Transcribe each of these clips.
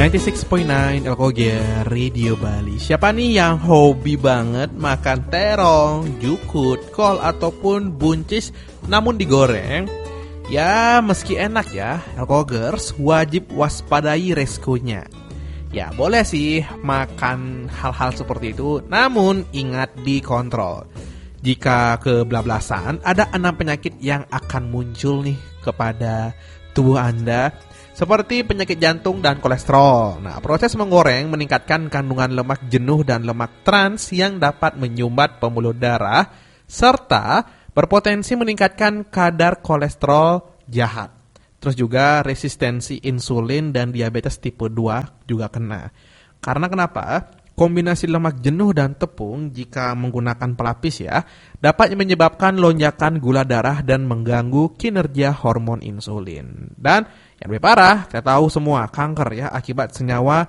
96.9 LKG Radio Bali. Siapa nih yang hobi banget makan terong, jukut, kol ataupun buncis namun digoreng? Ya meski enak ya, LKGers wajib waspadai resikonya. Ya boleh sih makan hal-hal seperti itu, namun ingat dikontrol. Jika kebablasan, ada 6 penyakit yang akan muncul nih kepada tubuh Anda, seperti penyakit jantung dan kolesterol. Nah, proses menggoreng meningkatkan kandungan lemak jenuh dan lemak trans yang dapat menyumbat pembuluh darah, serta berpotensi meningkatkan kadar kolesterol jahat. Terus juga resistensi insulin dan diabetes tipe 2 juga kena. Karena kenapa? Kombinasi lemak jenuh dan tepung jika menggunakan pelapis ya, dapat menyebabkan lonjakan gula darah dan mengganggu kinerja hormon insulin. Dan yang lebih parah, kita tahu semua kanker ya akibat senyawa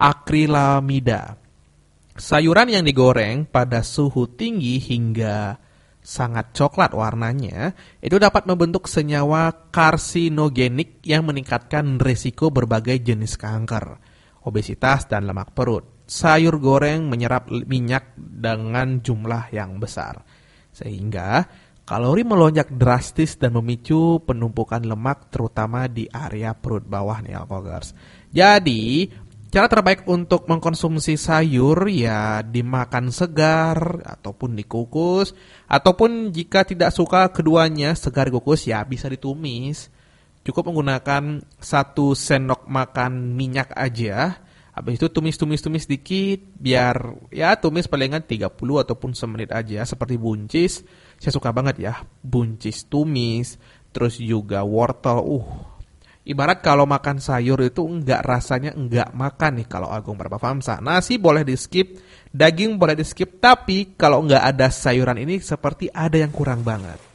akrilamida. Sayuran yang digoreng pada suhu tinggi hingga sangat coklat warnanya, itu dapat membentuk senyawa karsinogenik yang meningkatkan risiko berbagai jenis kanker, obesitas dan lemak perut. Sayur goreng menyerap minyak dengan jumlah yang besar, sehingga kalori melonjak drastis dan memicu penumpukan lemak terutama di area perut bawah nih LKGers. Jadi, cara terbaik untuk mengkonsumsi sayur ya dimakan segar ataupun dikukus, ataupun jika tidak suka keduanya segar kukus ya bisa ditumis. Cukup menggunakan 1 sendok makan minyak aja. Habis itu tumis dikit, biar ya tumis palingan 30 ataupun semenit aja, seperti buncis. Saya suka banget ya, buncis tumis, terus juga wortel. Ibarat kalau makan sayur itu rasanya enggak makan nih kalau Agung Prabhavamsa. Nasi boleh di skip, daging boleh di skip, tapi kalau enggak ada sayuran ini seperti ada yang kurang banget.